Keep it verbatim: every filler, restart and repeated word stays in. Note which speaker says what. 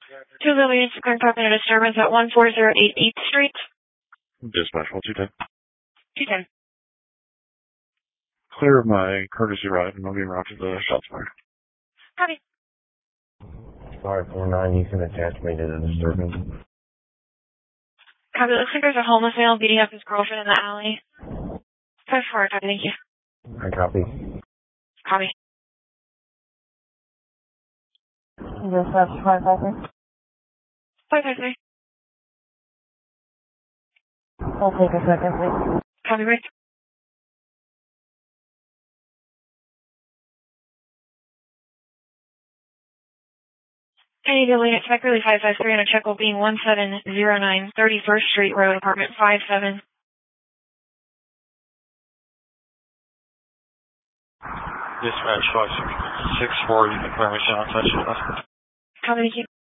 Speaker 1: Two Lillian Securing Parking a disturbance at one four zero eight eighth Street.
Speaker 2: Dispatch, hold two ten.
Speaker 1: two ten.
Speaker 2: Clear of my courtesy ride and I'll be en route to the shots fired.
Speaker 1: Copy.
Speaker 3: five four nine, you can attach me to the disturbance.
Speaker 1: Copy. Looks like there's a homeless male beating up his girlfriend in the alley. five four, copy, thank you.
Speaker 3: I copy.
Speaker 1: Copy.
Speaker 4: Dispatch five five three.
Speaker 1: five five three.
Speaker 4: I'll take a second, please.
Speaker 1: Copy, right. Hey, Lillian, expect really five five three on a check will be one seven zero nine thirty-first Street Road, apartment five seven.
Speaker 2: Dispatch five six four, you can clear me down, touch it left.
Speaker 1: Copy, thank you.